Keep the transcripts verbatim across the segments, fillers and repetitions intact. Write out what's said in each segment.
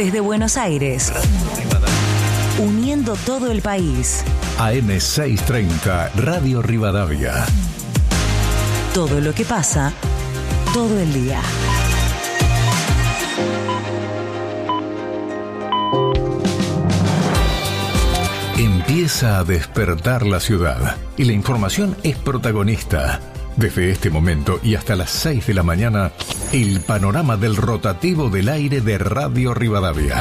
Desde Buenos Aires, uniendo todo el país. A M seiscientos treinta, Radio Rivadavia. Todo lo que pasa, todo el día. Empieza a despertar la ciudad y la información es protagonista. Desde este momento y hasta las seis de la mañana, el panorama del rotativo del aire de Radio Rivadavia.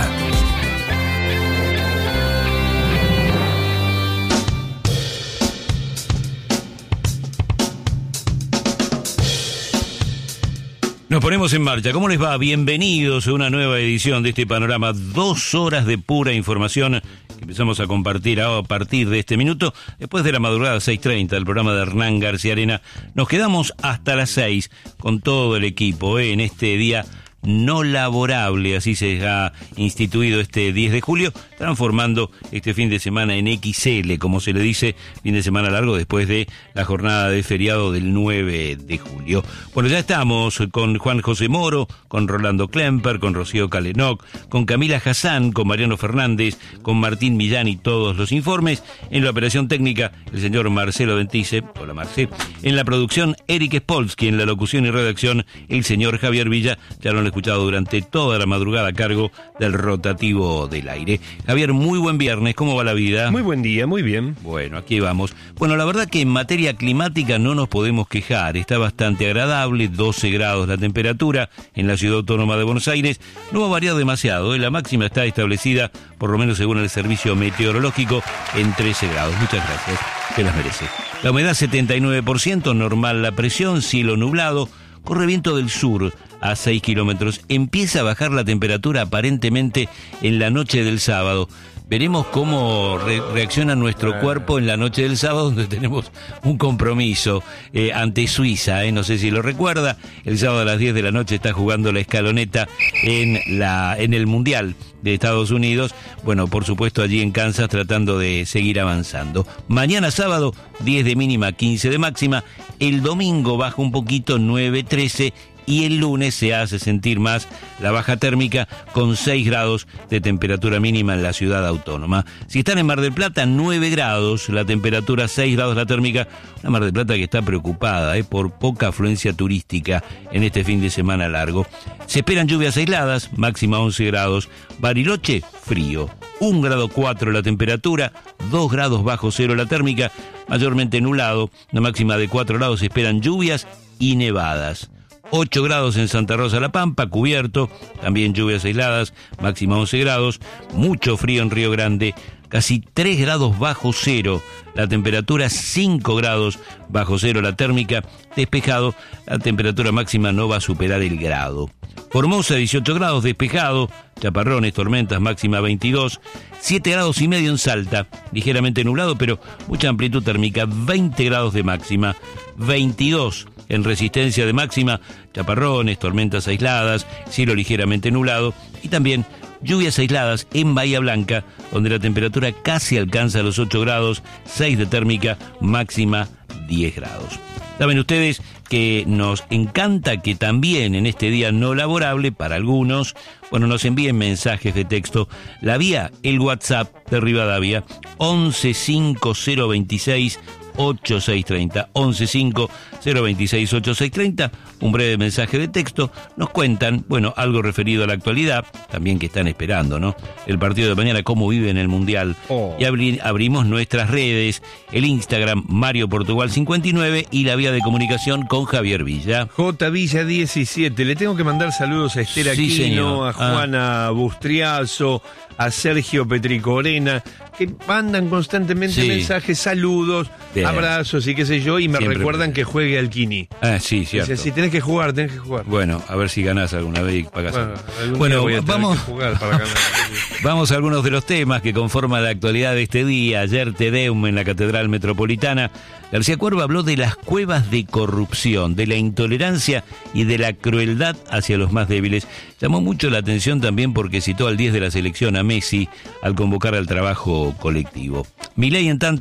Nos ponemos en marcha. ¿Cómo les va? Bienvenidos a una nueva edición de este panorama. Dos horas de pura información que empezamos a compartir a partir de este minuto. Después de la madrugada seis treinta, el programa de Hernán García Arena. Nos quedamos hasta las seis con todo el equipo ¿eh? en este día no laborable, así se ha instituido este diez de julio, transformando este fin de semana en equis ele, como se le dice, fin de semana largo después de la jornada de feriado del nueve de julio. Bueno, ya estamos con Juan José Moro, con Rolando Klemper, con Rocío Calenoc, con Camila Hassan, con Mariano Fernández, con Martín Millán y todos los informes. En la operación técnica, el señor Marcelo Ventice, hola Marcelo. En la producción, Eric Spolsky. En la locución y redacción, el señor Javier Villa. Ya lo han escuchado durante toda la madrugada a cargo del rotativo del aire. Javier, muy buen viernes, ¿cómo va la vida? Muy buen día, muy bien. Bueno, aquí vamos. Bueno, la verdad que en materia climática no nos podemos quejar, está bastante agradable, doce grados la temperatura en la Ciudad Autónoma de Buenos Aires, no va a variar demasiado, ¿eh? La máxima está establecida, por lo menos según el servicio meteorológico, en trece grados. Muchas gracias, te las merece. La humedad setenta y nueve por ciento, normal la presión, cielo nublado, corre viento del sur a seis kilómetros. Empieza a bajar la temperatura aparentemente en la noche del sábado. Veremos cómo re- reacciona nuestro cuerpo en la noche del sábado, donde tenemos un compromiso eh, ante Suiza, eh, no sé si lo recuerda. El sábado a las diez de la noche está jugando la escaloneta en, la, en el Mundial de Estados Unidos. Bueno, por supuesto allí en Kansas tratando de seguir avanzando. Mañana sábado, diez de mínima, quince de máxima. El domingo baja un poquito, nueve, trece. Y el lunes se hace sentir más la baja térmica con seis grados de temperatura mínima en la ciudad autónoma. Si están en Mar del Plata, nueve grados la temperatura, seis grados la térmica. Una Mar del Plata que está preocupada ¿eh? por poca afluencia turística en este fin de semana largo. Se esperan lluvias aisladas, máxima once grados. Bariloche, frío. un grado cuatro la temperatura, dos grados bajo cero la térmica, mayormente nublado. Una máxima de cuatro grados, se esperan lluvias y nevadas. ocho grados en Santa Rosa La Pampa, cubierto, también lluvias aisladas, máxima once grados, mucho frío en Río Grande, casi tres grados bajo cero, la temperatura cinco grados bajo cero, la térmica, despejado, la temperatura máxima no va a superar el grado. Formosa, dieciocho grados, despejado, chaparrones, tormentas, máxima veintidós, siete grados y medio en Salta, ligeramente nublado, pero mucha amplitud térmica, veinte grados de máxima, veintidós en Resistencia de máxima, chaparrones, tormentas aisladas, cielo ligeramente nublado y también lluvias aisladas en Bahía Blanca, donde la temperatura casi alcanza los ocho grados, seis de térmica, máxima diez grados. Saben ustedes que nos encanta que también en este día no laborable, para algunos, bueno, nos envíen mensajes de texto. La vía, el WhatsApp de Rivadavia, once cinco cero veintiséis ocho seis treinta, once cinco cero veintiséis ocho seis treinta, un breve mensaje de texto, nos cuentan, bueno, algo referido a la actualidad, también que están esperando, ¿no? El partido de mañana, cómo vive en el Mundial. Oh. Y abri- abrimos nuestras redes, el Instagram, Mario Portugal cincuenta y nueve, y la vía de comunicación con Javier Villa. J Villa diecisiete, le tengo que mandar saludos a Esther Sí, Aquino, señor. a Juana Ah. Bustriazo, a Sergio Petricorena, que mandan constantemente Sí. mensajes, saludos, Bien. abrazos y qué sé yo, y me Siempre. recuerdan que juegue al Kini. Ah, sí, cierto. Dice, si tenés que jugar, tenés que jugar. Bueno, a ver si ganás alguna vez y pagás. Bueno, algún Bueno, día voy a tener vamos, que jugar para ganar. vamos a algunos de los temas que conforman la actualidad de este día. Ayer Te Deum en la Catedral Metropolitana. García Cuerva habló de las cuevas de corrupción, de la intolerancia y de la crueldad hacia los más débiles. Llamó mucho la atención también porque citó al diez de la selección, a Messi, al convocar al trabajo colectivo. Milei, en tanto,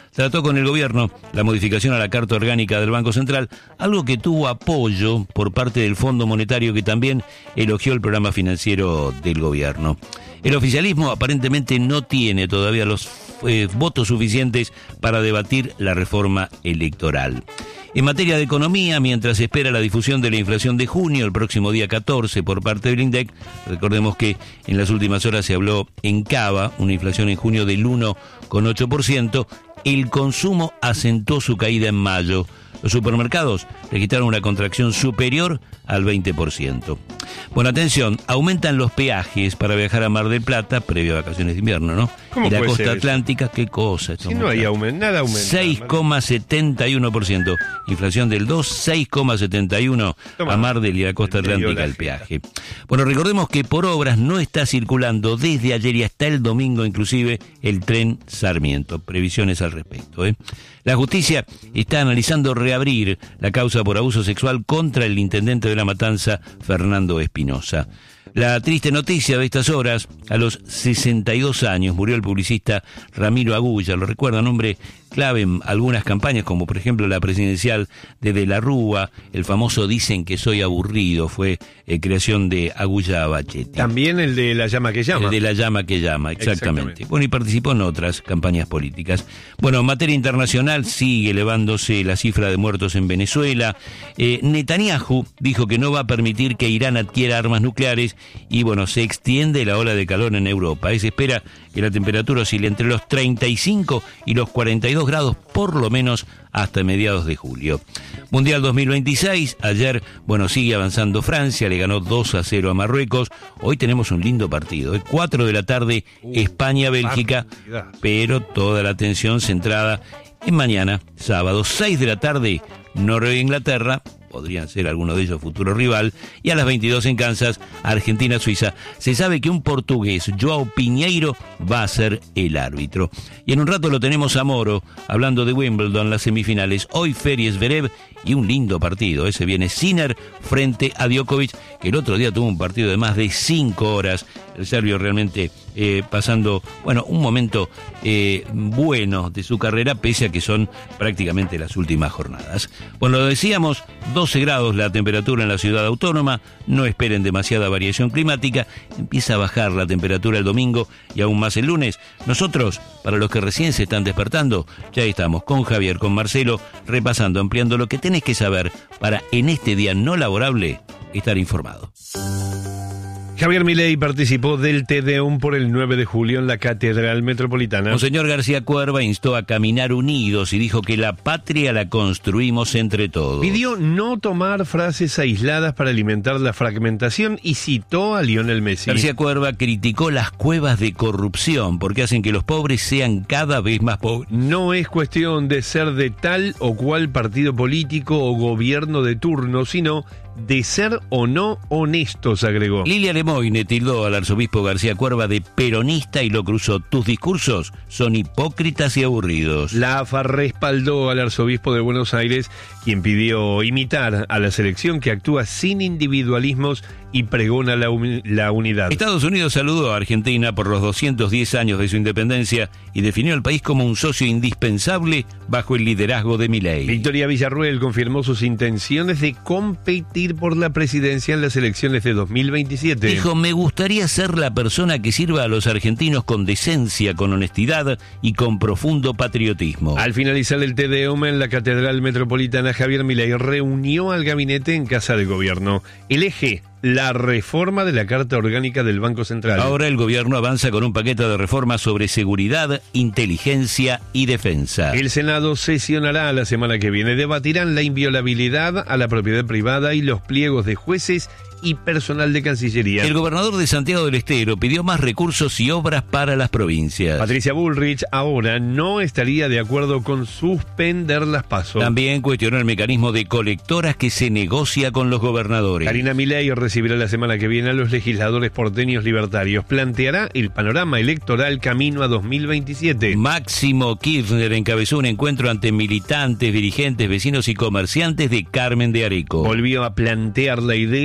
trató con el gobierno la modificación a la Carta Orgánica del Banco Central, algo que tuvo apoyo por parte del Fondo Monetario, que también elogió el programa financiero del gobierno. El oficialismo aparentemente no tiene todavía los eh, votos suficientes para debatir la reforma electoral. En materia de economía, mientras se espera la difusión de la inflación de junio, el próximo día catorce, por parte del INDEC, recordemos que en las últimas horas se habló en Cava, una inflación en junio del uno coma ocho por ciento, el consumo asentó su caída en mayo. Los supermercados registraron una contracción superior al veinte por ciento. Bueno, atención, aumentan los peajes para viajar a Mar del Plata, previo a vacaciones de invierno, ¿no? ¿Cómo y la puede costa ser atlántica, eso? ¿Qué cosa? Si no hay aumento, nada aumenta. seis coma setenta y uno por ciento. Inflación del dos, seis coma setenta y uno por ciento a Mar del y a la costa atlántica el peaje. Bueno, recordemos que por obras no está circulando desde ayer y hasta el domingo inclusive el tren Sarmiento. Previsiones al respecto, ¿eh? La justicia está analizando reabrir la causa por abuso sexual contra el intendente de La Matanza, Fernando Espinosa. La triste noticia de estas horas: a los sesenta y dos años murió el publicista Ramiro Agulla. Lo recuerdan, hombre clave en algunas campañas, como por ejemplo la presidencial de De la Rúa. El famoso "Dicen que soy aburrido" fue eh, creación de Agulla Bachetti. También el de La llama que llama. El de La llama que llama, exactamente. exactamente. Bueno, y participó en otras campañas políticas. Bueno, en materia internacional sigue elevándose la cifra de muertos en Venezuela. Eh, Netanyahu dijo que no va a permitir que Irán adquiera armas nucleares y bueno, se extiende la ola de calor en Europa. Se espera que la temperatura oscile entre los treinta y cinco y los cuarenta y dos grados, por lo menos hasta mediados de julio. Mundial dos mil veintiséis, ayer, bueno, sigue avanzando Francia, le ganó dos a cero a Marruecos. Hoy tenemos un lindo partido, ¿eh? cuatro de la tarde, uh, España-Bélgica, pero toda la atención centrada en mañana, sábado, seis de la tarde, Noruega-Inglaterra, podrían ser alguno de ellos futuro rival, y a las veintidós en Kansas, Argentina-Suiza. Se sabe que un portugués, Joao Pinheiro, va a ser el árbitro. Y en un rato lo tenemos a Moro, hablando de Wimbledon, las semifinales. Hoy Feries Zverev y un lindo partido. Ese viene Sinner frente a Djokovic, que el otro día tuvo un partido de más de cinco horas. El serbio realmente eh, pasando, bueno, un momento eh, bueno de su carrera, pese a que son prácticamente las últimas jornadas. Bueno, lo decíamos, doce grados la temperatura en la ciudad autónoma, no esperen demasiada variación climática, empieza a bajar la temperatura el domingo y aún más el lunes. Nosotros, para los que recién se están despertando, ya estamos con Javier, con Marcelo, repasando, ampliando lo que tenés que saber para en este día no laborable estar informado. Javier Milei participó del Te Deum por el nueve de julio en la Catedral Metropolitana. Monseñor García Cuerva instó a caminar unidos y dijo que la patria la construimos entre todos. Pidió no tomar frases aisladas para alimentar la fragmentación y citó a Lionel Messi. García Cuerva criticó las cuevas de corrupción porque hacen que los pobres sean cada vez más pobres. No es cuestión de ser de tal o cual partido político o gobierno de turno, sino de ser o no honestos, agregó. Lilia Lemoyne tildó al arzobispo García Cuerva de peronista y lo cruzó: tus discursos son hipócritas y aburridos. La A F A respaldó al arzobispo de Buenos Aires, quien pidió imitar a la selección que actúa sin individualismos y pregona la, un- la unidad. Estados Unidos saludó a Argentina por los doscientos diez años de su independencia y definió al país como un socio indispensable bajo el liderazgo de Milei. Victoria Villarruel confirmó sus intenciones de competir por la presidencia en las elecciones de dos mil veintisiete. Dijo: me gustaría ser la persona que sirva a los argentinos con decencia, con honestidad y con profundo patriotismo. Al finalizar el Te Deum en la Catedral Metropolitana, Javier Milei reunió al gabinete en Casa de Gobierno. El eje: la reforma de la Carta Orgánica del Banco Central. Ahora el gobierno avanza con un paquete de reformas sobre seguridad, inteligencia y defensa. El Senado sesionará la semana que viene. Debatirán la inviolabilidad a la propiedad privada y los pliegos de jueces y personal de Cancillería. El gobernador de Santiago del Estero pidió más recursos y obras para las provincias. Patricia Bullrich ahora no estaría de acuerdo con suspender las PASO. También cuestionó el mecanismo de colectoras que se negocia con los gobernadores. Karina Milei recibirá la semana que viene a los legisladores porteños libertarios. Planteará el panorama electoral camino a dos mil veintisiete. Máximo Kirchner encabezó un encuentro ante militantes, dirigentes, vecinos y comerciantes de Carmen de Areco. Volvió a plantear la idea de un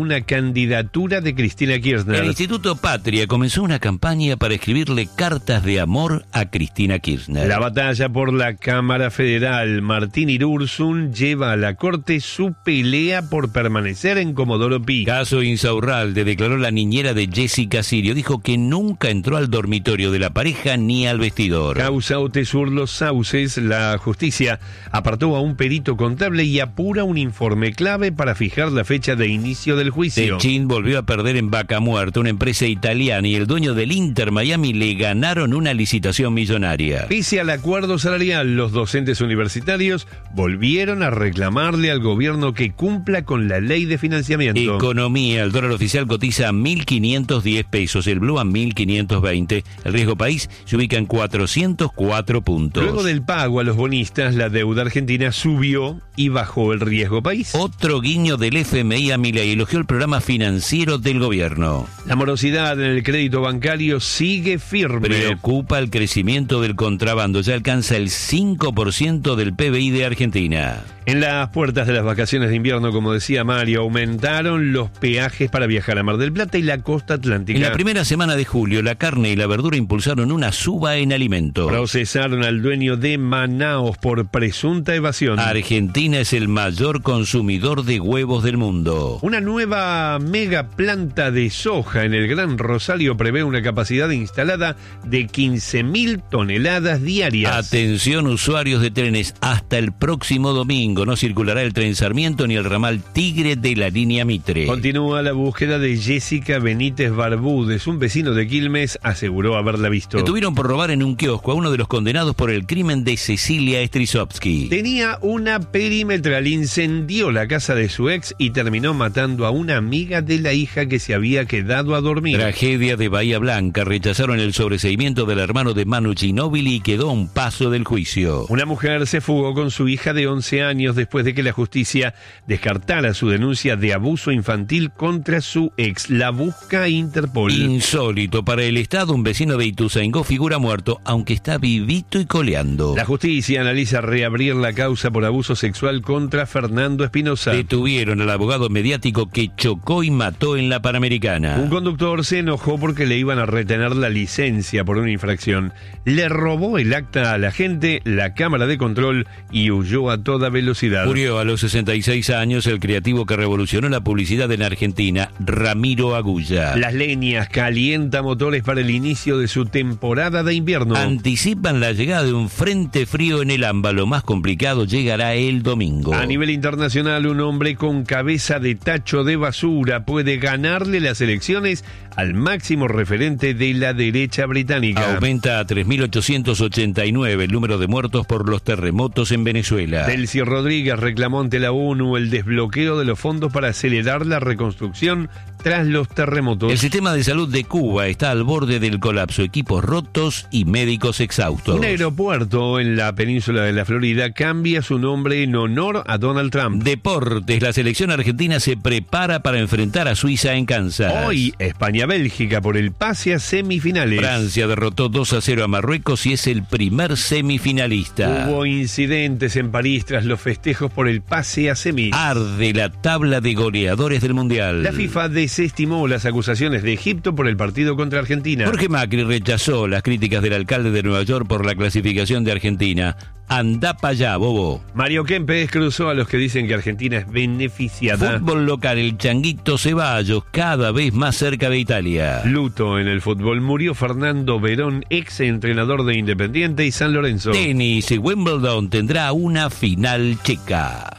una candidatura de Cristina Kirchner. El Instituto Patria comenzó una campaña para escribirle cartas de amor a Cristina Kirchner. La batalla por la Cámara Federal. Martín Irursun lleva a la Corte su pelea por permanecer en Comodoro Pi. Caso Insaurralde, declaró la niñera de Jessica Sirio. Dijo que nunca entró al dormitorio de la pareja ni al vestidor. Causa Otesur Los Sauces. La justicia apartó a un perito contable y apura un informe clave para fijar la fecha de inicio del juicio. Techín volvió a perder en Vaca Muerta, una empresa italiana, y el dueño del Inter Miami le ganaron una licitación millonaria. Pese al acuerdo salarial, los docentes universitarios volvieron a reclamarle al gobierno que cumpla con la ley de financiamiento. Economía, el dólar oficial cotiza a mil quinientos diez pesos, el blue a mil quinientos veinte, el riesgo país se ubica en cuatrocientos cuatro puntos. Luego del pago a los bonistas, la deuda argentina subió y bajó el riesgo país. Otro guiño del F M I a Milei, elogió el programa financiero del gobierno. La morosidad en el crédito bancario sigue firme. Preocupa el crecimiento del contrabando, ya alcanza el cinco por ciento del P B I de Argentina. En las puertas de las vacaciones de invierno, como decía Mario, aumentaron los peajes para viajar a Mar del Plata y la costa atlántica. En la primera semana de julio, la carne y la verdura impulsaron una suba en alimentos. Procesaron al dueño de Manaos por presunta evasión. Argentina es el mayor consumidor de huevos del mundo. Una nueva mega planta de soja en el Gran Rosario prevé una capacidad instalada de quince mil toneladas diarias. Atención, usuarios de trenes, hasta el próximo domingo no circulará el tren Sarmiento ni el ramal Tigre de la línea Mitre. Continúa la búsqueda de Jessica Benítez Barbúdez. Un vecino de Quilmes aseguró haberla visto. Detuvieron por robar en un kiosco a uno de los condenados por el crimen de Cecilia Strisovsky. Tenía una perimetral, incendió la casa de su ex y terminó matando a una amiga de la hija que se había quedado a dormir. Tragedia de Bahía Blanca. Rechazaron el sobreseimiento del hermano de Manu Ginóbili y quedó a un paso del juicio. Una mujer se fugó con su hija de once años después de que la justicia descartara su denuncia de abuso infantil contra su ex. La busca Interpol. Insólito. Para el Estado, un vecino de Ituzaingó figura muerto, aunque está vivito y coleando. La justicia analiza reabrir la causa por abuso sexual contra Fernando Espinosa. Detuvieron al abogado mediático que chocó y mató en la Panamericana. Un conductor se enojó porque le iban a retener la licencia por una infracción. Le robó el acta a la gente, la cámara de control y huyó a toda velocidad. Murió a los sesenta y seis años el creativo que revolucionó la publicidad en Argentina, Ramiro Agulla. Las leñas calienta motores para el inicio de su temporada de invierno. Anticipan la llegada de un frente frío en el AMBA. Lo más complicado llegará el domingo. A nivel internacional, un hombre con cabeza de tacho de basura puede ganarle las elecciones al máximo referente de la derecha británica. Aumenta a tres mil ochocientos ochenta y nueve el número de muertos por los terremotos en Venezuela. Delcy Rodríguez reclamó ante la ONU el desbloqueo de los fondos para acelerar la reconstrucción tras los terremotos. El sistema de salud de Cuba está al borde del colapso, equipos rotos y médicos exhaustos. Un aeropuerto en la península de la Florida cambia su nombre en honor a Donald Trump. Deportes, la selección argentina se prepara para enfrentar a Suiza en Kansas. Hoy, España-Bélgica por el pase a semifinales. Francia derrotó dos a cero a Marruecos y es el primer semifinalista. Hubo incidentes en París tras los festejos por el pase a semis. Arde la tabla de goleadores del Mundial. La FIFA desestimó las acusaciones de Egipto por el partido contra Argentina. Jorge Macri rechazó las críticas del alcalde de Nueva York por la clasificación de Argentina. Andá pa' allá, bobo. Mario Kempes cruzó a los que dicen que Argentina es beneficiada. Fútbol local, el Changuito Ceballos, cada vez más cerca de Italia. Luto en el fútbol, murió Fernando Verón, ex entrenador de Independiente y San Lorenzo. Tenis, Wimbledon tendrá una final checa.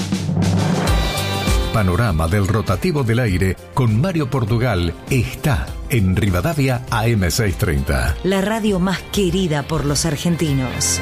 Panorama del rotativo del aire con Mario Portugal está en Rivadavia A M seiscientos treinta. La radio más querida por los argentinos.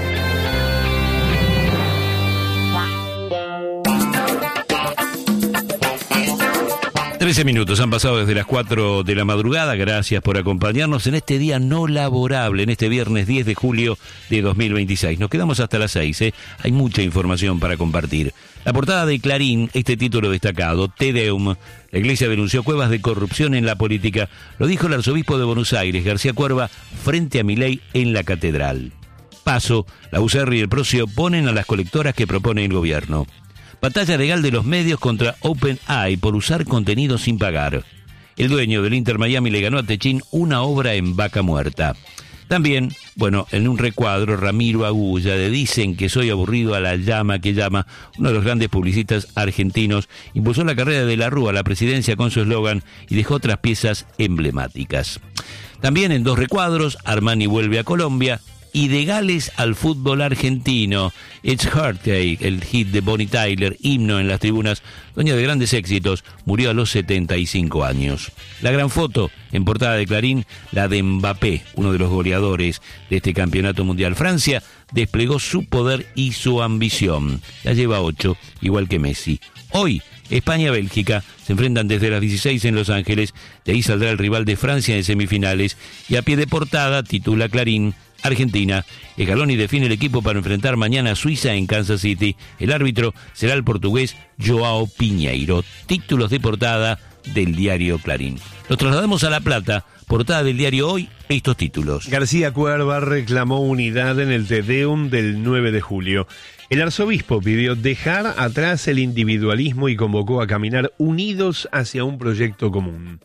trece minutos han pasado desde las cuatro de la madrugada. Gracias por acompañarnos en este día no laborable, en este viernes diez de julio de dos mil veintiséis. Nos quedamos hasta las seis, ¿eh? Hay mucha información para compartir. La portada de Clarín, este título destacado, Te Deum. La Iglesia denunció cuevas de corrupción en la política. Lo dijo el arzobispo de Buenos Aires, García Cuerva, frente a Milei en la catedral. Paso, la U C R y el P R O se oponen a las colectoras que propone el gobierno. Batalla legal de los medios contra OpenAI por usar contenido sin pagar. El dueño del Inter Miami le ganó a Techín una obra en Vaca Muerta. También, bueno, en un recuadro, Ramiro Agulla, de Dicen que soy aburrido a la llama que llama, uno de los grandes publicistas argentinos, impulsó la carrera de la Rúa a la presidencia con su eslogan y dejó otras piezas emblemáticas. También en dos recuadros, Armani vuelve a Colombia y de Gales al fútbol argentino. It's Heartache, el hit de Bonnie Tyler, himno en las tribunas, dueña de grandes éxitos, murió a los setenta y cinco años. La gran foto, en portada de Clarín, la de Mbappé, uno de los goleadores de este campeonato mundial. Francia desplegó su poder y su ambición. Ya lleva ocho, igual que Messi. Hoy, España-Bélgica se enfrentan desde las dieciséis en Los Ángeles, de ahí saldrá el rival de Francia en semifinales, y a pie de portada, titula Clarín, Argentina, Scaloni define el equipo para enfrentar mañana a Suiza en Kansas City. El árbitro será el portugués Joao Piñeiro. Títulos de portada del diario Clarín. Nos trasladamos a La Plata, portada del diario Hoy, estos títulos. García Cuerva reclamó unidad en el Te Deum del nueve de julio. El arzobispo pidió dejar atrás el individualismo y convocó a caminar unidos hacia un proyecto común.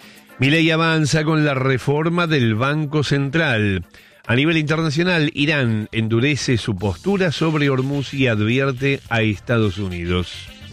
Milei avanza con la reforma del Banco Central. A nivel internacional, Irán endurece su postura sobre Hormuz y advierte a Estados Unidos.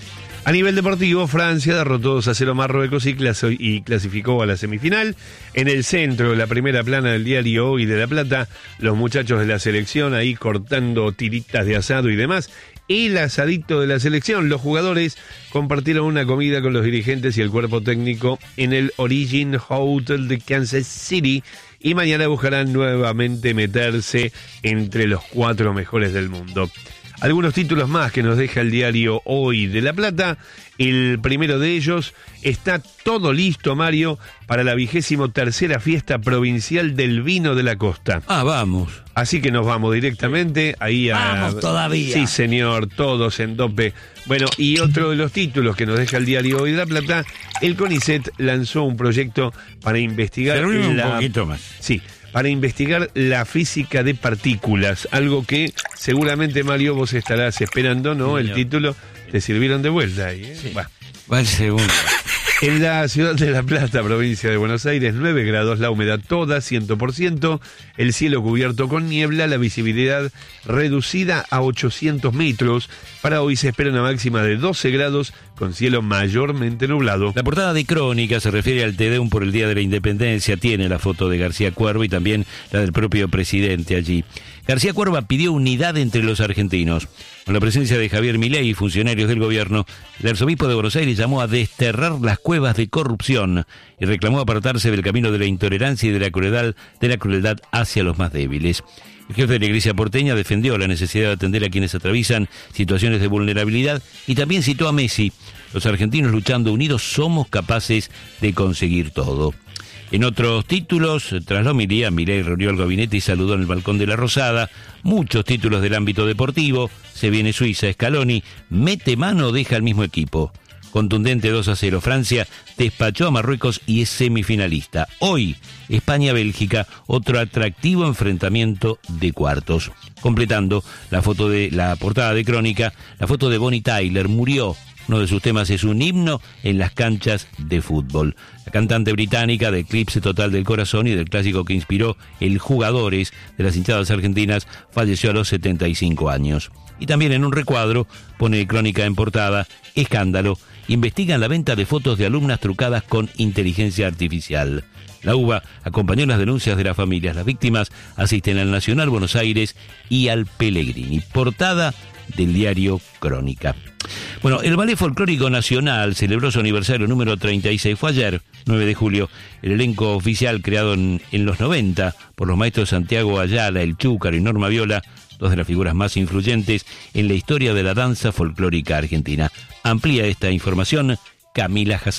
A nivel deportivo, Francia derrotó dos a cero a Marruecos y, clasi- y clasificó a la semifinal. En el centro de la primera plana del diario Hoy de La Plata, los muchachos de la selección ahí cortando tiritas de asado y demás. El asadito de la selección. Los jugadores compartieron una comida con los dirigentes y el cuerpo técnico en el Origin Hotel de Kansas City y mañana buscarán nuevamente meterse entre los cuatro mejores del mundo. Algunos títulos más que nos deja el diario Hoy de La Plata. El primero de ellos: está todo listo, Mario, para la vigésimo tercera fiesta provincial del vino de la costa. Ah, vamos. Así que nos vamos directamente ahí a... Vamos todavía. Sí, señor, todos en dope. Bueno, y otro de los títulos que nos deja el diario Hoy de La Plata: el CONICET lanzó un proyecto para investigar Servime un la... poquito más. Sí, para investigar la física de partículas, algo que seguramente, Mario, vos estarás esperando, ¿no? Sí, el señor. título, te sirvieron de vuelta ahí, ¿eh? Sí. Bah. Va el segundo. En la ciudad de La Plata, provincia de Buenos Aires, nueve grados, la humedad toda, cien por ciento, el cielo cubierto con niebla, la visibilidad reducida a ochocientos metros. Para hoy se espera una máxima de doce grados, con cielo mayormente nublado. La portada de Crónica se refiere al Te Deum por el Día de la Independencia. Tiene la foto de García Cuerva y también la del propio presidente allí. García Cuerva pidió unidad entre los argentinos. Con la presencia de Javier Milei y funcionarios del gobierno, el arzobispo de Buenos Aires llamó a desterrar las cuevas de corrupción y reclamó apartarse del camino de la intolerancia y de la crueldad, de la crueldad hacia los más débiles. El jefe de la Iglesia porteña defendió la necesidad de atender a quienes atraviesan situaciones de vulnerabilidad y también citó a Messi: los argentinos luchando unidos somos capaces de conseguir todo. En otros títulos, tras la homilía, Milei reunió al gabinete y saludó en el balcón de la Rosada. Muchos títulos del ámbito deportivo. Se viene Suiza, Scaloni mete mano, deja al mismo equipo. Contundente dos a cero. Francia despachó a Marruecos y es semifinalista. Hoy, España-Bélgica, otro atractivo enfrentamiento de cuartos. Completando la foto de la portada de Crónica, la foto de Bonnie Tyler. Murió. Uno de sus temas es un himno en las canchas de fútbol. La cantante británica de Eclipse Total del Corazón y del clásico que inspiró el Jugadores de las hinchadas argentinas falleció a los setenta y cinco años. Y también en un recuadro pone Crónica en portada: escándalo, investigan la venta de fotos de alumnas trucadas con inteligencia artificial. La U B A acompañó las denuncias de las familias. Las víctimas asisten al Nacional Buenos Aires y al Pellegrini. Portada del diario Crónica. Bueno, el Ballet Folclórico Nacional celebró su aniversario número treinta y seis. Fue ayer, nueve de julio. El elenco oficial, creado en, en los noventa por los maestros Santiago Ayala, El Chúcaro y Norma Viola, dos de las figuras más influyentes en la historia de la danza folclórica argentina. Amplía esta información Camila Hassan.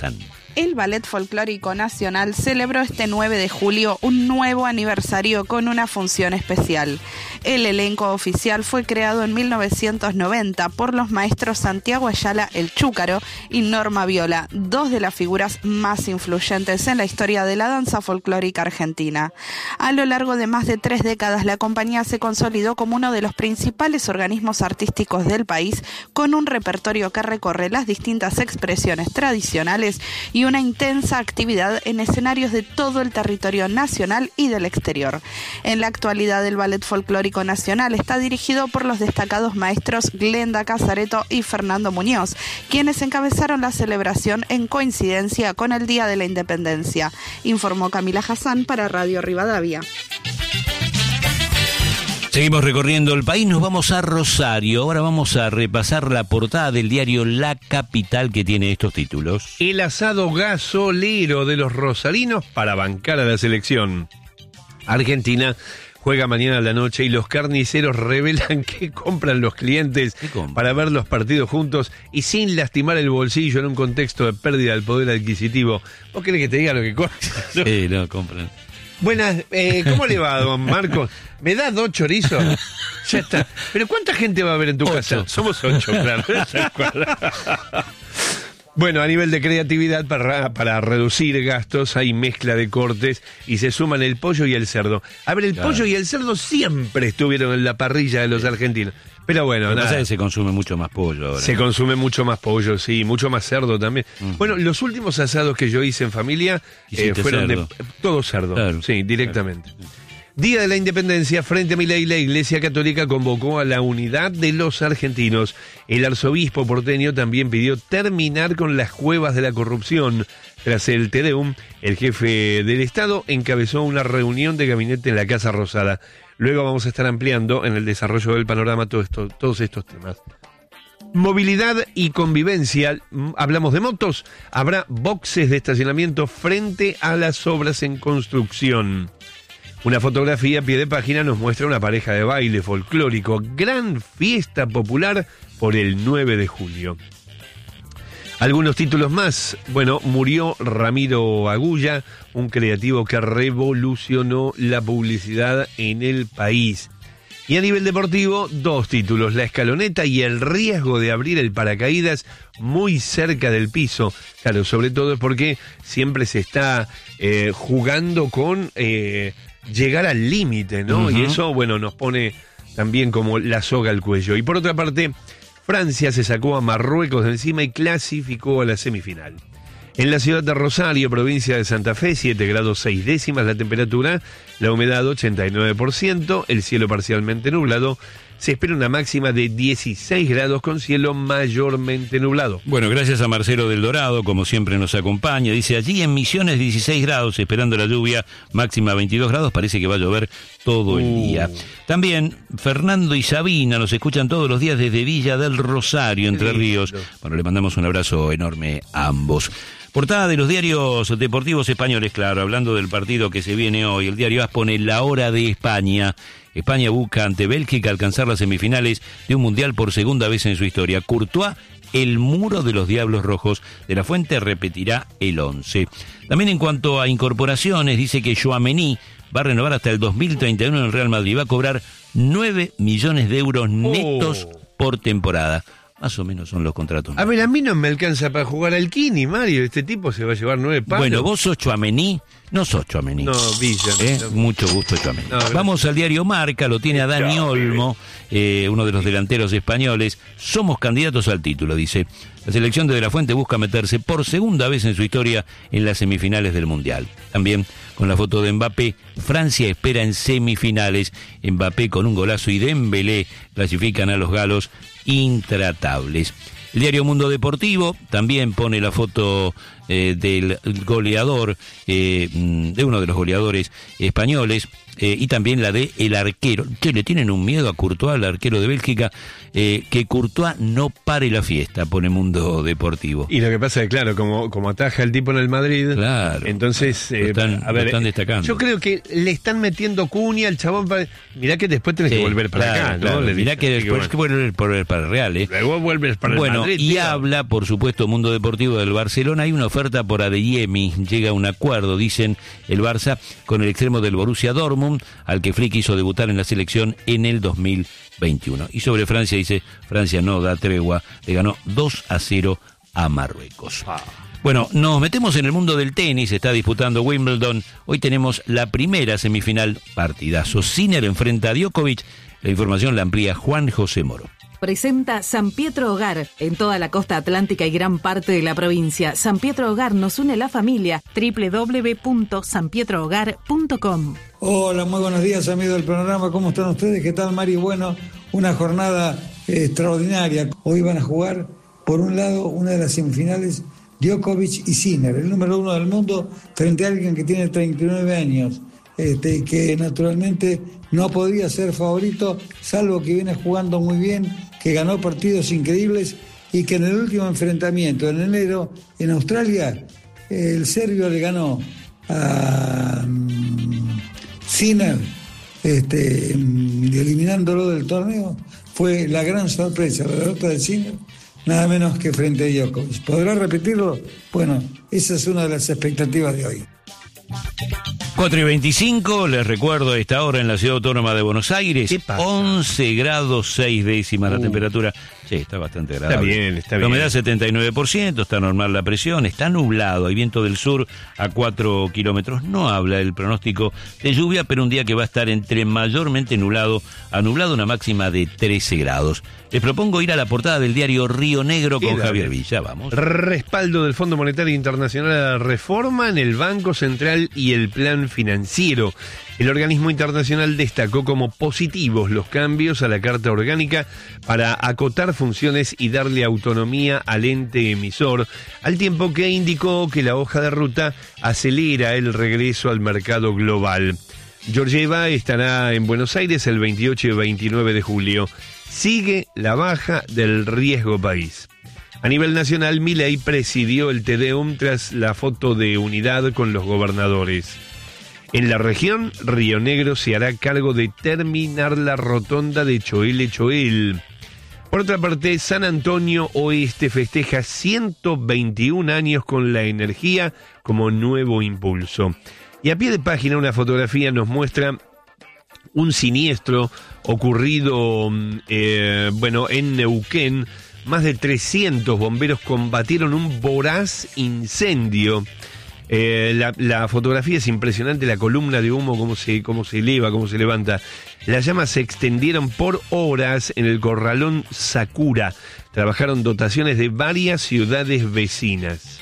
El Ballet Folclórico Nacional celebró este nueve de julio un nuevo aniversario con una función especial. El elenco oficial fue creado en mil novecientos noventa por los maestros Santiago Ayala El Chúcaro y Norma Viola, dos de las figuras más influyentes en la historia de la danza folclórica argentina. A lo largo de más de tres décadas, la compañía se consolidó como uno de los principales organismos artísticos del país, con un repertorio que recorre las distintas expresiones tradicionales y una intensa actividad en escenarios de todo el territorio nacional y del exterior. En la actualidad, el Ballet Folclórico Nacional está dirigido por los destacados maestros Glenda Casareto y Fernando Muñoz, quienes encabezaron la celebración en coincidencia con el Día de la Independencia, informó Camila Hassan para Radio Rivadavia. Seguimos recorriendo el país, nos vamos a Rosario. Ahora vamos a repasar la portada del diario La Capital, que tiene estos títulos. El asado gasolero de los rosarinos para bancar a la selección. Argentina juega mañana a la noche y los carniceros revelan que compran los clientes para ver los partidos juntos y sin lastimar el bolsillo en un contexto de pérdida del poder adquisitivo. ¿Vos querés que te diga lo que compran? Sí, no, compran. Buenas, eh, ¿cómo le va, don Marcos? ¿Me das dos chorizos? Ya está. ¿Pero cuánta gente va a ver en tu ocho. casa? Somos ocho, claro. Bueno, a nivel de creatividad, para, para reducir gastos, hay mezcla de cortes y se suman el pollo y el cerdo. A ver, el claro. pollo y el cerdo siempre estuvieron en la parrilla de los sí. argentinos. Pero bueno, nada. Pasa que se consume mucho más pollo ahora. Se ¿no? consume mucho más pollo, sí, mucho más cerdo también. Uh-huh. Bueno, los últimos asados que yo hice en familia eh, fueron cerdo. de todo cerdo, claro. sí, directamente. Claro. Día de la Independencia, frente a Milei, la Iglesia Católica convocó a la unidad de los argentinos. El arzobispo porteño también pidió terminar con las cuevas de la corrupción. Tras el Te Deum, el jefe del Estado encabezó una reunión de gabinete en la Casa Rosada. Luego vamos a estar ampliando en el desarrollo del panorama todo esto, todos estos temas. Movilidad y convivencia. Hablamos de motos. Habrá boxes de estacionamiento frente a las obras en construcción. Una fotografía a pie de página nos muestra una pareja de baile folclórico. Gran fiesta popular por el nueve de julio. Algunos títulos más. Bueno, murió Ramiro Agulla, un creativo que revolucionó la publicidad en el país. Y a nivel deportivo, dos títulos. La escaloneta y el riesgo de abrir el paracaídas muy cerca del piso. Claro, sobre todo es porque siempre se está eh, jugando con eh, llegar al límite, ¿no? Uh-huh. Y eso, bueno, nos pone también como la soga al cuello. Y por otra parte, Francia se sacó a Marruecos de encima y clasificó a la semifinal. En la ciudad de Rosario, provincia de Santa Fe, siete grados seis décimas la temperatura, la humedad ochenta y nueve por ciento, el cielo parcialmente nublado. Se espera una máxima de dieciséis grados con cielo mayormente nublado. Bueno, gracias a Marcelo del Dorado, como siempre nos acompaña. Dice, allí en Misiones dieciséis grados, esperando la lluvia, máxima veintidós grados, parece que va a llover todo el uh. día. También Fernando y Sabina nos escuchan todos los días desde Villa del Rosario, Entre Ríos. Bueno, le mandamos un abrazo enorme a ambos. Portada de los diarios deportivos españoles, claro, hablando del partido que se viene hoy. El diario A S pone la hora de España. España busca ante Bélgica alcanzar las semifinales de un mundial por segunda vez en su historia. Courtois, el muro de los Diablos Rojos. De la Fuente repetirá el once. También en cuanto a incorporaciones, dice que Tchouaméni va a renovar hasta el dos mil treinta y uno en el Real Madrid. Va a cobrar nueve millones de euros netos oh. por temporada. Más o menos son los contratos. A ver, a mí no me alcanza para jugar al Kini, Mario. Este tipo se va a llevar nueve palos. Bueno, vos sos Tchouaméni, no sos Tchouaméni. No, Villa. ¿Eh? No. Mucho gusto, Tchouaméni. No, Vamos al diario Marca, lo tiene a Dani Olmo, eh, uno de los delanteros españoles. Somos candidatos al título, dice. La selección de De la Fuente busca meterse por segunda vez en su historia en las semifinales del Mundial. También con la foto de Mbappé, Francia espera en semifinales. Mbappé con un golazo y Dembélé clasifican a los galos intratables. El diario Mundo Deportivo también pone la foto eh, del goleador, eh, de uno de los goleadores españoles, eh, y también la de el arquero. Che, le tienen un miedo a Courtois, el arquero de Bélgica, eh, que Courtois no pare la fiesta, pone Mundo Deportivo. Y lo que pasa es, claro, como, como ataja el tipo en el Madrid, claro, entonces eh, lo están, a ver, lo están destacando. Yo creo que le están metiendo cuña al chabón para... Mirá que después tenés sí, que volver para claro, acá, ¿no? Claro, le mirá que después hay que volver para el Real, ¿eh? Luego vuelves para bueno, el Madrid. Y tío. habla, por supuesto, Mundo Deportivo del Barcelona. Hay una oferta oferta por Adeyemi. Llega a un acuerdo, dicen el Barça, con el extremo del Borussia Dortmund, al que Flick hizo debutar en la selección en el dos mil veintiuno. Y sobre Francia dice, Francia no da tregua, le ganó dos a cero a Marruecos. Bueno, nos metemos en el mundo del tenis, está disputando Wimbledon. Hoy tenemos la primera semifinal, partidazo. Sinner enfrenta a Djokovic. La información la amplía Juan José Moro. Presenta San Pietro Hogar en toda la costa atlántica y gran parte de la provincia. San Pietro Hogar nos une la familia. doble u doble u doble u punto san pietro hogar punto com. Hola, muy buenos días, amigos del programa. ¿Cómo están ustedes? ¿Qué tal, Mari? Bueno, una jornada eh, extraordinaria. Hoy van a jugar, por un lado, una de las semifinales, Djokovic y Sinner, el número uno del mundo, frente a alguien que tiene treinta y nueve años, este, que naturalmente no podía ser favorito, salvo que viene jugando muy bien, que ganó partidos increíbles y que en el último enfrentamiento, en enero, en Australia, el serbio le ganó a um, Sinner, este, eliminándolo del torneo. Fue la gran sorpresa, la derrota de Sinner, nada menos que frente a Djokovic. ¿Podrá repetirlo? Bueno, esa es una de las expectativas de hoy. cuatro y veinticinco, les recuerdo a esta hora en la Ciudad Autónoma de Buenos Aires, once grados seis décimas uh. la temperatura. Sí, está bastante agradable. Está bien, está bien. La humedad setenta y nueve por ciento, está normal la presión, está nublado, hay viento del sur a cuatro kilómetros. No habla el pronóstico de lluvia, pero un día que va a estar entre mayormente nublado a nublado, una máxima de trece grados. Les propongo ir a la portada del diario Río Negro con Javier Villa, vamos. Respaldo del Fondo Monetario Internacional a la reforma en el Banco Central y el Plan Financiero. El organismo internacional destacó como positivos los cambios a la Carta Orgánica para acotar funciones y darle autonomía al ente emisor, al tiempo que indicó que la hoja de ruta acelera el regreso al mercado global. Georgieva estará en Buenos Aires el veintiocho y veintinueve de julio. Sigue la baja del riesgo país. A nivel nacional, Milei presidió el Te Deum tras la foto de unidad con los gobernadores. En la región, Río Negro se hará cargo de terminar la rotonda de Choel Choel. Por otra parte, San Antonio Oeste festeja ciento veintiún años con la energía como nuevo impulso. Y a pie de página una fotografía nos muestra un siniestro ocurrido eh, bueno, en Neuquén. Más de trescientos bomberos combatieron un voraz incendio. Eh, la, la fotografía es impresionante, la columna de humo, cómo se, cómo se eleva, cómo se levanta. Las llamas se extendieron por horas en el corralón Sakura. Trabajaron dotaciones de varias ciudades vecinas.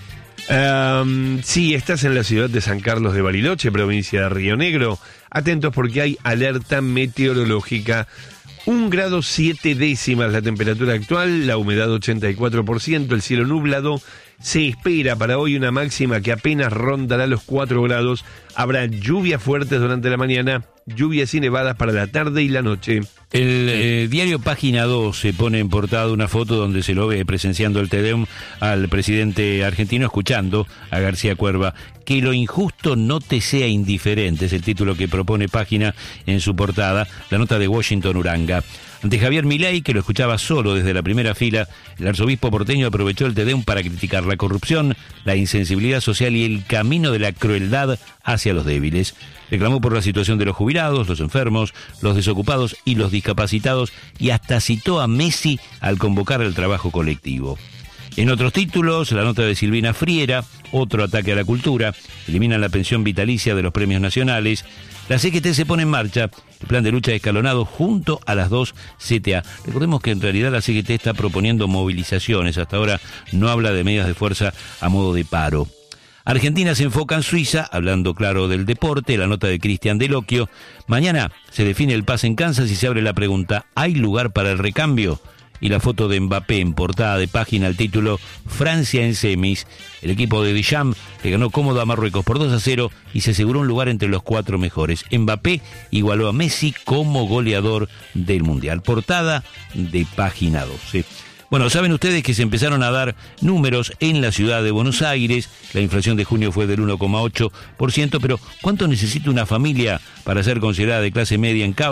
Um, si estás en la ciudad de San Carlos de Bariloche, provincia de Río Negro, atentos porque hay alerta meteorológica. Un grado siete décimas la temperatura actual, la humedad ochenta y cuatro por ciento, el cielo nublado. Se espera para hoy una máxima que apenas rondará los cuatro grados. Habrá lluvias fuertes durante la mañana, lluvias y nevadas para la tarde y la noche. El eh, diario Página dos se pone en portada una foto donde se lo ve presenciando el Te Deum al presidente argentino, escuchando a García Cuerva. Que lo injusto no te sea indiferente, es el título que propone Página en su portada, la nota de Washington Uranga. Ante Javier Milei, que lo escuchaba solo desde la primera fila, el arzobispo porteño aprovechó el Te Deum para criticar la corrupción, la insensibilidad social y el camino de la crueldad hacia los débiles. Reclamó por la situación de los jubilados, los enfermos, los desocupados y los discapacitados, y hasta citó a Messi al convocar el trabajo colectivo. En otros títulos, la nota de Silvina Friera, otro ataque a la cultura, eliminan la pensión vitalicia de los premios nacionales. La C G T se pone en marcha, el plan de lucha escalonado junto a las dos C T A. Recordemos que en realidad la C G T está proponiendo movilizaciones, hasta ahora no habla de medidas de fuerza a modo de paro. Argentina se enfoca en Suiza, hablando claro del deporte, la nota de Cristian Delocchio. Mañana se define el pase en Kansas y se abre la pregunta, ¿hay lugar para el recambio? Y la foto de Mbappé en portada de página, el título Francia en semis. El equipo de Deschamps le ganó cómodo a Marruecos por dos a cero y se aseguró un lugar entre los cuatro mejores. Mbappé igualó a Messi como goleador del Mundial. Portada de página doce. Bueno, saben ustedes que se empezaron a dar números en la ciudad de Buenos Aires. La inflación de junio fue del uno coma ocho por ciento, pero ¿cuánto necesita una familia para ser considerada de clase media en Cava?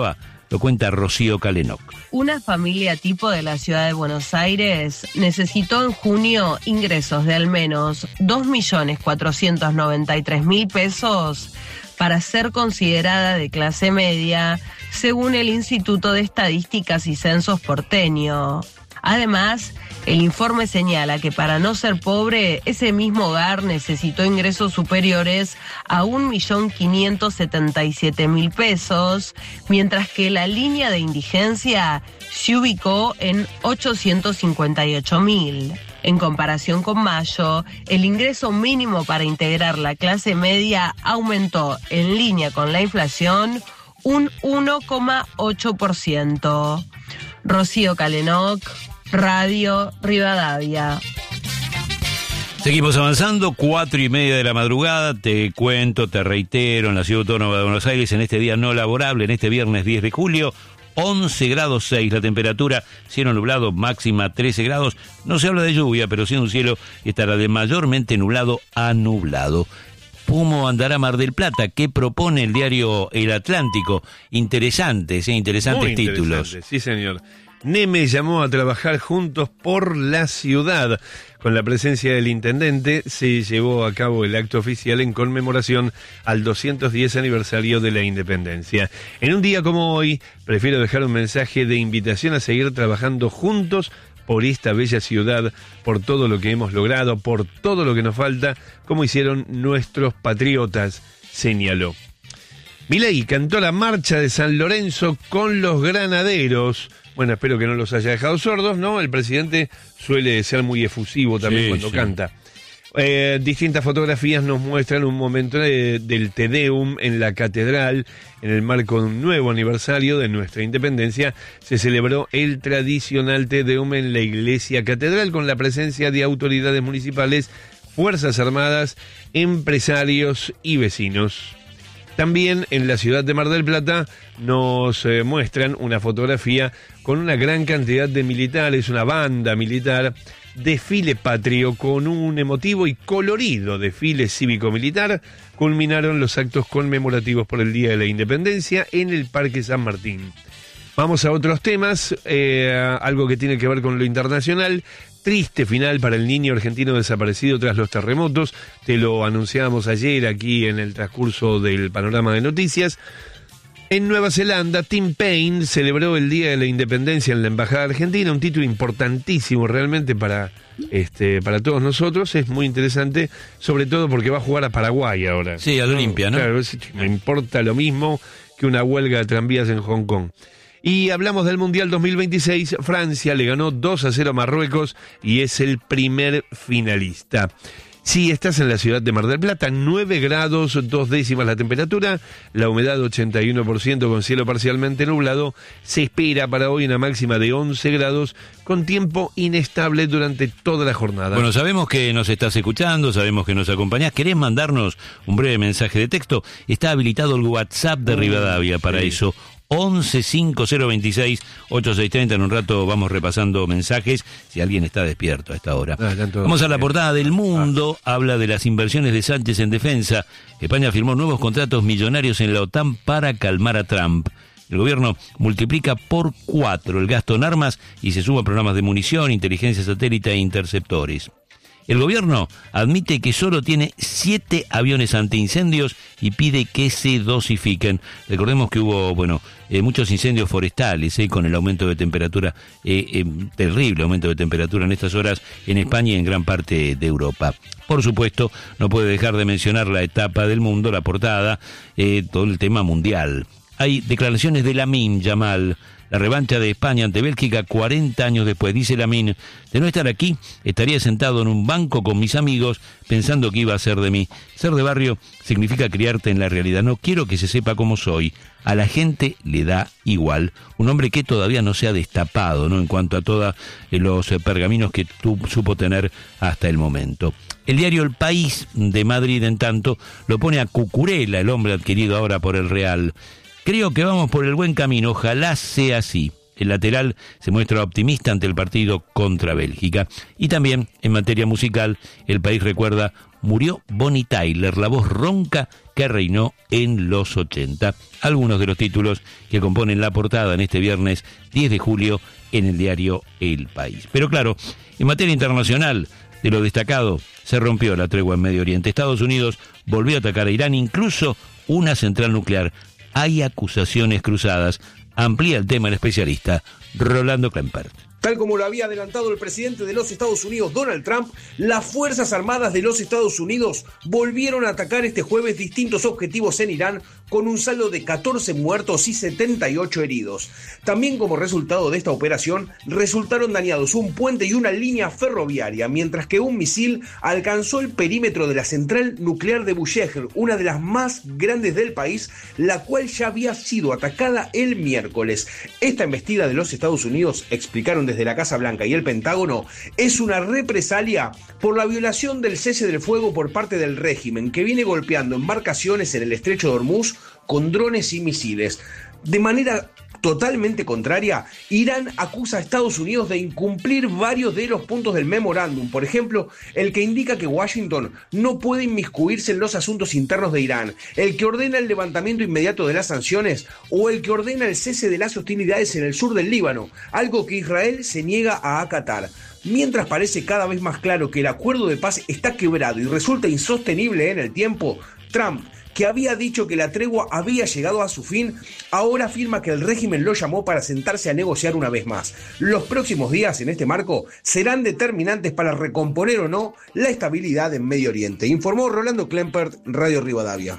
Lo cuenta Rocío Calenoc. Una familia tipo de la ciudad de Buenos Aires necesitó en junio ingresos de al menos dos millones cuatrocientos noventa y tres mil pesos para ser considerada de clase media, según el Instituto de Estadísticas y Censos porteño. Además, el informe señala que para no ser pobre, ese mismo hogar necesitó ingresos superiores a un millón quinientos setenta y siete mil pesos, mientras que la línea de indigencia se ubicó en ochocientos cincuenta y ocho mil. En comparación con mayo, el ingreso mínimo para integrar la clase media aumentó en línea con la inflación un uno coma ocho por ciento. Rocío Calenoc, Radio Rivadavia. Seguimos avanzando, cuatro y media de la madrugada, te cuento, te reitero, en la Ciudad Autónoma de Buenos Aires, en este día no laborable, en este viernes diez de julio, once grados seis la temperatura, cielo nublado, máxima trece grados, no se habla de lluvia, pero sí de un cielo que estará de mayormente nublado a nublado. ¿Cómo andará Mar del Plata? ¿Qué propone el diario El Atlántico? Interesantes, ¿eh? Interesantes Muy títulos. Sí, señor. Neme llamó a trabajar juntos por la ciudad. Con la presencia del intendente se llevó a cabo el acto oficial en conmemoración al doscientos diez aniversario de la independencia. En un día como hoy, prefiero dejar un mensaje de invitación a seguir trabajando juntos por esta bella ciudad, por todo lo que hemos logrado, por todo lo que nos falta, como hicieron nuestros patriotas, señaló. Milei cantó la marcha de San Lorenzo con los granaderos. Bueno, espero que no los haya dejado sordos, ¿no? El presidente suele ser muy efusivo también sí, cuando sí. canta. Eh, distintas fotografías nos muestran un momento de, del Te Deum en la catedral. En el marco de un nuevo aniversario de nuestra independencia, se celebró el tradicional Te Deum en la iglesia catedral con la presencia de autoridades municipales, fuerzas armadas, empresarios y vecinos. También en la ciudad de Mar del Plata nos eh, muestran una fotografía con una gran cantidad de militares, una banda militar, desfile patrio con un emotivo y colorido desfile cívico-militar. Culminaron los actos conmemorativos por el Día de la Independencia en el Parque San Martín. Vamos a otros temas, eh, algo que tiene que ver con lo internacional. Triste final para el niño argentino desaparecido tras los terremotos. Te lo anunciábamos ayer aquí en el transcurso del panorama de noticias. En Nueva Zelanda, Tim Payne celebró el Día de la Independencia en la Embajada Argentina, un título importantísimo realmente para, este, para todos nosotros. Es muy interesante, sobre todo porque va a jugar a Paraguay ahora. Sí, al Olimpia, ¿no? Claro, me importa lo mismo que una huelga de tranvías en Hong Kong. Y hablamos del Mundial dos mil veintiséis, Francia le ganó dos a cero a Marruecos y es el primer finalista. Si estás en la ciudad de Mar del Plata, nueve grados, dos décimas la temperatura, la humedad ochenta y uno por ciento con cielo parcialmente nublado, se espera para hoy una máxima de once grados con tiempo inestable durante toda la jornada. Bueno, sabemos que nos estás escuchando, sabemos que nos acompañás, ¿querés mandarnos un breve mensaje de texto? Está habilitado el WhatsApp de Rivadavia para sí. eso. once cinco cero veintiséis ochenta y seis treinta. En un rato vamos repasando mensajes, si alguien está despierto a esta hora. Ah, vamos a la portada del Mundo, ah. habla de las inversiones de Sánchez en defensa. España firmó nuevos contratos millonarios en la OTAN para calmar a Trump. El gobierno multiplica por cuatro el gasto en armas y se suma programas de munición, inteligencia satélite e interceptores. El gobierno admite que solo tiene siete aviones antiincendios y pide que se dosifiquen. Recordemos que hubo, bueno, eh, muchos incendios forestales, eh, con el aumento de temperatura, eh, eh, terrible aumento de temperatura en estas horas en España y en gran parte de Europa. Por supuesto, no puede dejar de mencionar la etapa del mundo, la portada, eh, todo el tema mundial. Hay declaraciones de Lamine Yamal. La revancha de España ante Bélgica cuarenta años después. Dice Lamine, de no estar aquí, estaría sentado en un banco con mis amigos pensando que iba a ser de mí. Ser de barrio significa criarte en la realidad. No quiero que se sepa cómo soy. A la gente le da igual. Un hombre que todavía no se ha destapado, ¿no? En cuanto a todos los pergaminos que tú, supo tener hasta el momento. El diario El País de Madrid, en tanto, lo pone a Cucurella, el hombre adquirido ahora por el Real. Creo que vamos por el buen camino, ojalá sea así. El lateral se muestra optimista ante el partido contra Bélgica. Y también, en materia musical, El País recuerda murió Bonnie Tyler, la voz ronca que reinó en los ochenta. Algunos de los títulos que componen la portada en este viernes diez de julio en el diario El País. Pero claro, en materia internacional, de lo destacado, se rompió la tregua en Medio Oriente. Estados Unidos volvió a atacar a Irán, incluso una central nuclear. Hay acusaciones cruzadas. Amplía el tema el especialista Rolando Klempert. Tal como lo había adelantado el presidente de los Estados Unidos, Donald Trump, las Fuerzas Armadas de los Estados Unidos volvieron a atacar este jueves distintos objetivos en Irán con un saldo de catorce muertos y setenta y ocho heridos. También como resultado de esta operación, resultaron dañados un puente y una línea ferroviaria, mientras que un misil alcanzó el perímetro de la central nuclear de Bushehr, una de las más grandes del país, la cual ya había sido atacada el miércoles. Esta embestida de los Estados Unidos, explicaron desde la Casa Blanca y el Pentágono, es una represalia por la violación del cese del fuego por parte del régimen, que viene golpeando embarcaciones en el estrecho de Hormuz con drones y misiles. De manera totalmente contraria, Irán acusa a Estados Unidos de incumplir varios de los puntos del memorándum, por ejemplo, el que indica que Washington no puede inmiscuirse en los asuntos internos de Irán, el que ordena el levantamiento inmediato de las sanciones o el que ordena el cese de las hostilidades en el sur del Líbano, algo que Israel se niega a acatar. Mientras parece cada vez más claro que el acuerdo de paz está quebrado y resulta insostenible en el tiempo, Trump, que había dicho que la tregua había llegado a su fin, ahora afirma que el régimen lo llamó para sentarse a negociar una vez más. Los próximos días en este marco serán determinantes para recomponer o no la estabilidad en Medio Oriente, informó Rolando Klempert, Radio Rivadavia.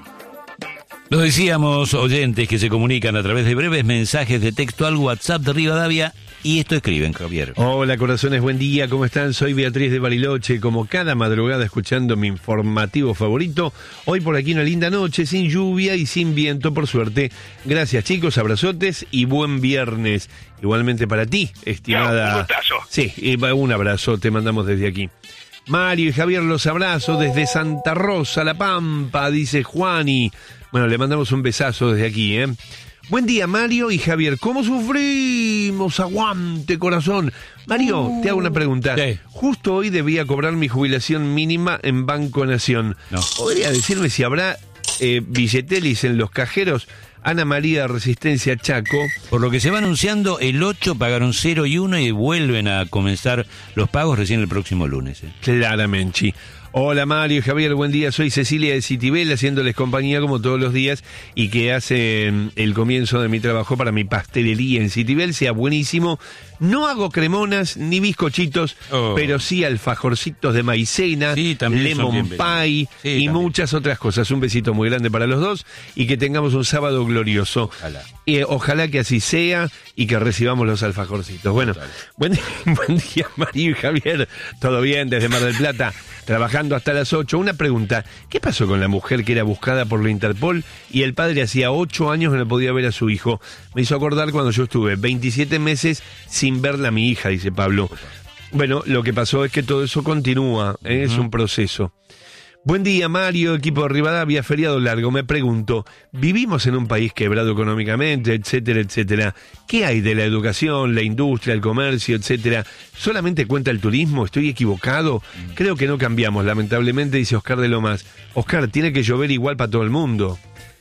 Lo decíamos, oyentes que se comunican a través de breves mensajes de texto al WhatsApp de Rivadavia, y esto escriben, Javier. Hola, corazones, buen día, ¿cómo están? Soy Beatriz de Bariloche, como cada madrugada escuchando mi informativo favorito. Hoy por aquí una linda noche, sin lluvia y sin viento, por suerte. Gracias, chicos, abrazotes y buen viernes. Igualmente para ti, estimada... No, un gustazo. Sí, un abrazo, te mandamos desde aquí. Mario y Javier, los abrazo desde Santa Rosa, La Pampa, dice Juani. Bueno, le mandamos un besazo desde aquí, ¿eh? Buen día, Mario y Javier. ¿Cómo sufrimos? Aguante, corazón. Mario, uh, te hago una pregunta. ¿Qué? Justo hoy debía cobrar mi jubilación mínima en Banco Nación. No. ¿Podría decirme si habrá eh, billetelis en los cajeros? Ana María, Resistencia, Chaco. Por lo que se va anunciando, el ocho pagaron cero y uno y vuelven a comenzar los pagos recién el próximo lunes. ¿eh? Claramente. Hola Mario y Javier, buen día, soy Cecilia de Citibel, haciéndoles compañía como todos los días y que hacen el comienzo de mi trabajo para mi pastelería en Citibel, sea buenísimo. No hago cremonas ni bizcochitos, oh. pero sí alfajorcitos de maicena, sí, lemon pie sí, y también. Muchas otras cosas. Un besito muy grande para los dos y que tengamos un sábado glorioso. Ojalá. Eh, ojalá que así sea y que recibamos los alfajorcitos. Bueno, buen, buen día Mario y Javier, todo bien desde Mar del Plata. Trabajando hasta las ocho. Una pregunta, ¿qué pasó con la mujer que era buscada por la Interpol y el padre hacía ocho años que no podía ver a su hijo? Me hizo acordar cuando yo estuve veintisiete meses sin verla a mi hija, dice Pablo. Bueno, lo que pasó es que todo eso continúa, ¿eh? Uh-huh. Es un proceso. Buen día, Mario, equipo de Rivadavia, feriado largo. Me pregunto, vivimos en un país quebrado económicamente, etcétera, etcétera. ¿Qué hay de la educación, la industria, el comercio, etcétera? ¿Solamente cuenta el turismo? ¿Estoy equivocado? Creo que no cambiamos, lamentablemente, dice Oscar de Lomas. Oscar, tiene que llover igual para todo el mundo.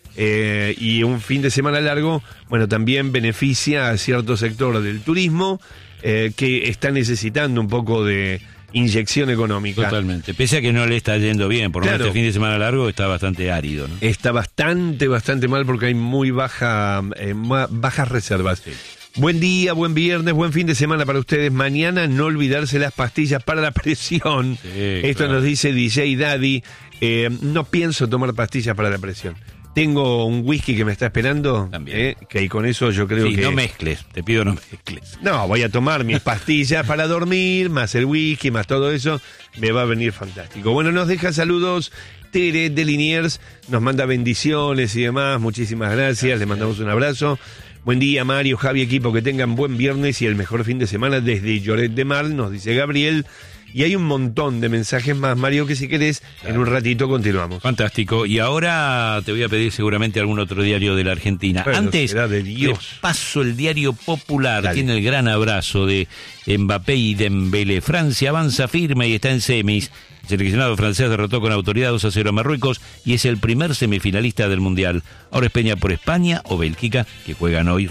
Eh, y un fin de semana largo, bueno, también beneficia a cierto sector del turismo eh, que está necesitando un poco de inyección económica. Totalmente, pese a que no le está yendo bien, por lo menos claro. Este fin de semana largo está bastante árido, ¿no? Está bastante, bastante mal porque hay muy baja, eh, bajas reservas. Sí. Buen día, buen viernes, buen fin de semana para ustedes. Mañana no olvidarse las pastillas para la presión. Sí, Esto claro. Nos dice D J Daddy. Eh, no pienso tomar pastillas para la presión. Tengo un whisky que me está esperando, eh, que con eso yo creo sí, que... no mezcles, te pido no mezcles. No, voy a tomar mis pastillas para dormir, más el whisky, más todo eso, me va a venir fantástico. Bueno, nos deja saludos Tere de Liniers, nos manda bendiciones y demás, muchísimas gracias, gracias. Le mandamos un abrazo. Buen día, Mario, Javi, equipo, que tengan buen viernes y el mejor fin de semana desde Lloret de Mar, nos dice Gabriel. Y hay un montón de mensajes más, Mario, que si querés, claro. En un ratito continuamos. Fantástico. Y ahora te voy a pedir seguramente algún otro diario de la Argentina. Bueno, antes, de Dios. paso el diario Popular. Dale. Tiene el gran abrazo de Mbappé y Dembélé. Francia avanza firme y está en semis. El seleccionado francés derrotó con autoridad dos a cero a Marruecos y es el primer semifinalista del Mundial. Ahora es Peña por España o Bélgica, que juegan hoy,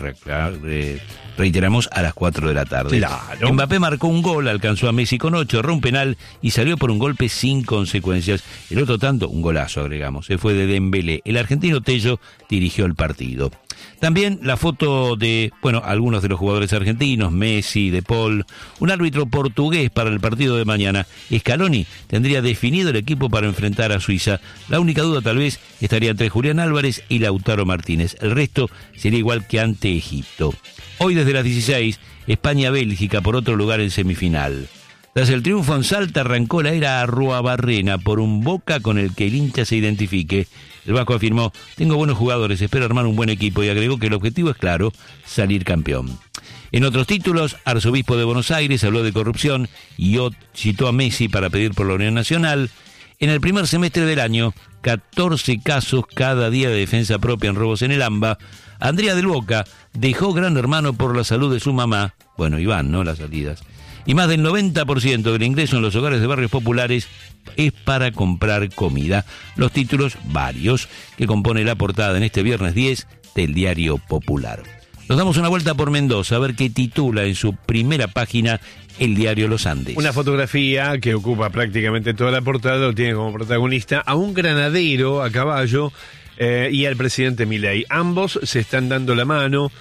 reiteramos, a las cuatro de la tarde. Claro. Mbappé marcó un gol, alcanzó a Messi con ocho, erró un penal y salió por un golpe sin consecuencias. El otro tanto, un golazo agregamos, se fue de Dembélé. El argentino Tello dirigió el partido. También la foto de, bueno, algunos de los jugadores argentinos, Messi, De Paul, un árbitro portugués para el partido de mañana. Scaloni tendría definido el equipo para enfrentar a Suiza. La única duda tal vez estaría entre Julián Álvarez y Lautaro Martínez. El resto sería igual que ante Egipto. Hoy desde las dieciséis, España-Bélgica por otro lugar en semifinal. Tras el triunfo en Salta arrancó la era arruabarrena por un Boca con el que el hincha se identifique. El vasco afirmó: tengo buenos jugadores, espero armar un buen equipo, y agregó que el objetivo es claro, salir campeón. En otros títulos, Arzobispo de Buenos Aires habló de corrupción y citó a Messi para pedir por la Unión Nacional. En el primer semestre del año, catorce casos cada día de defensa propia en robos en el AMBA. Andrea del Boca dejó Gran Hermano por la salud de su mamá. Bueno, Iván, ¿no? Las salidas. Y más del noventa por ciento del ingreso en los hogares de barrios populares es para comprar comida. Los títulos varios que compone la portada en este viernes diez del Diario Popular. Nos damos una vuelta por Mendoza a ver qué titula en su primera página el diario Los Andes. Una fotografía que ocupa prácticamente toda la portada, lo tiene como protagonista a un granadero a caballo eh, y al presidente Milei. Ambos se están dando la mano.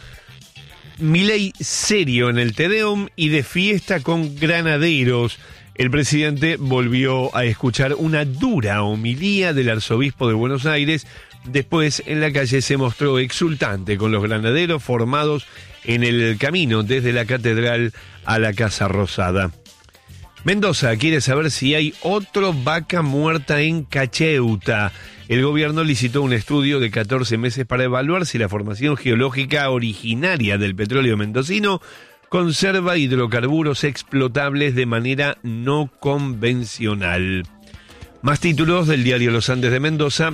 Milei serio en el Te Deum y de fiesta con granaderos. El presidente volvió a escuchar una dura homilía del arzobispo de Buenos Aires. Después, en la calle, se mostró exultante con los granaderos formados en el camino desde la catedral a la Casa Rosada. Mendoza quiere saber si hay otro vaca muerta en Cacheuta. El gobierno licitó un estudio de catorce meses para evaluar si la formación geológica originaria del petróleo mendocino conserva hidrocarburos explotables de manera no convencional. Más títulos del diario Los Andes de Mendoza.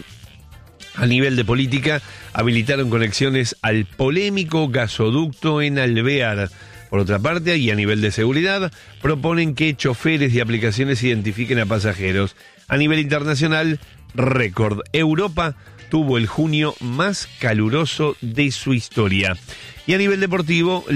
A nivel de política, habilitaron conexiones al polémico gasoducto en Alvear. Por otra parte, y a nivel de seguridad, proponen que choferes y aplicaciones identifiquen a pasajeros. A nivel internacional, récord. Europa tuvo el junio más caluroso de su historia. Y a nivel deportivo,